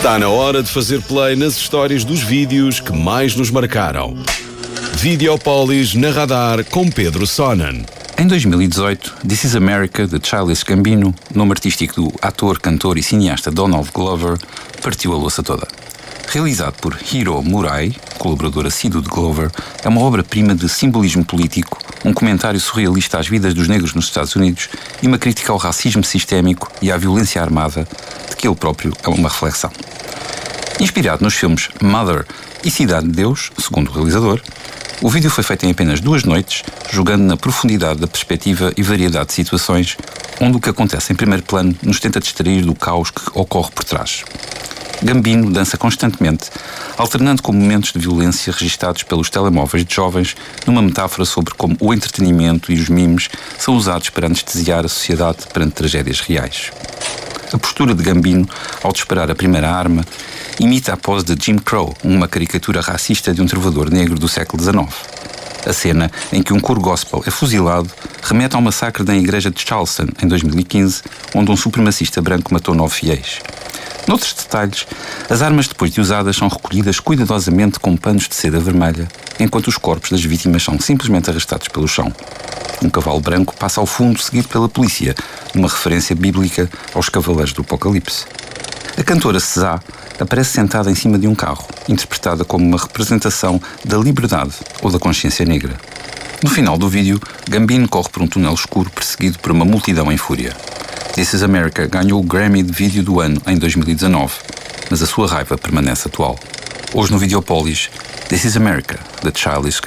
Está na hora de fazer play nas histórias dos vídeos que mais nos marcaram. Videopolis na Radar com Pedro Sonnen. Em 2018, This Is America, de Childish Gambino, nome artístico do ator, cantor e cineasta Donald Glover, partiu a louça toda. Realizado por Hiro Murai, colaborador assíduo de Glover, é uma obra-prima de simbolismo político, um comentário surrealista às vidas dos negros nos Estados Unidos e uma crítica ao racismo sistémico e à violência armada, de que ele próprio é uma reflexão. Inspirado nos filmes Mother e Cidade de Deus, segundo o realizador, o vídeo foi feito em apenas 2 noites, jogando na profundidade da perspectiva e variedade de situações, onde o que acontece em primeiro plano nos tenta distrair do caos que ocorre por trás. Gambino dança constantemente, alternando com momentos de violência registados pelos telemóveis de jovens, numa metáfora sobre como o entretenimento e os memes são usados para anestesiar a sociedade perante tragédias reais. A postura de Gambino, ao disparar a primeira arma, imita a pose de Jim Crow, uma caricatura racista de um trovador negro do século XIX. A cena em que um coro gospel é fuzilado remete ao massacre da igreja de Charleston, em 2015, onde um supremacista branco matou 9 fiéis. Noutros detalhes, as armas depois de usadas são recolhidas cuidadosamente com panos de seda vermelha, enquanto os corpos das vítimas são simplesmente arrastados pelo chão. Um cavalo branco passa ao fundo seguido pela polícia, numa referência bíblica aos Cavaleiros do Apocalipse. A cantora SZA aparece sentada em cima de um carro, interpretada como uma representação da liberdade ou da consciência negra. No final do vídeo, Gambino corre por um túnel escuro perseguido por uma multidão em fúria. This Is America ganhou o Grammy de Vídeo do Ano em 2019, mas a sua raiva permanece atual. Hoje no Videopolis, This Is America, de Childish